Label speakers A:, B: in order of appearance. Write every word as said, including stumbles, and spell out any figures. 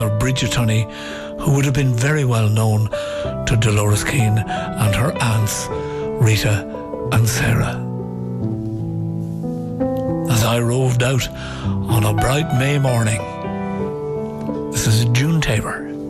A: Bridget Tunney, who would have been very well known to Dolores Keane and her aunts Rita and Sarah. As I roved out on a bright May morning, this is June Tabor.